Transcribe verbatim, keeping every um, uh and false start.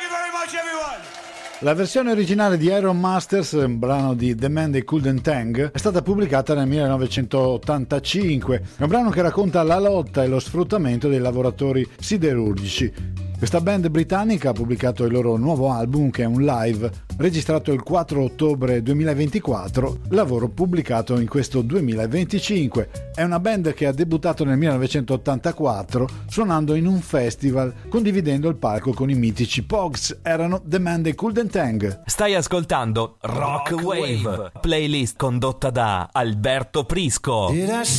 you very much, everyone. La versione originale di Iron Masters, un brano di The Man They Couldn't Hang, è stata pubblicata nel millenovecentottantacinque. È un brano che racconta la lotta e lo sfruttamento dei lavoratori siderurgici. Questa band britannica ha pubblicato il loro nuovo album, che è un live registrato il quattro ottobre duemilaventiquattro, lavoro pubblicato in questo duemilaventicinque. È una band che ha debuttato nel millenovecentottantaquattro suonando in un festival, condividendo il palco con i mitici Pogues. Erano The Man They Couldn't Hang. Stai ascoltando Rock Wave, playlist condotta da Alberto Prisco.